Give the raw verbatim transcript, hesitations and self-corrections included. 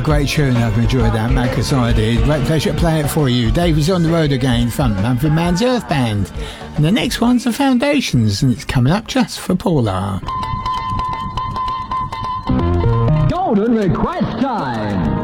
great tune. I've enjoyed that. Matt Cassidy. Great pleasure to play it for you. Dave is on the road again, frontman for Man's Earth Band. And the next one's The Foundations, and it's coming up just for Paula. Golden Request Time.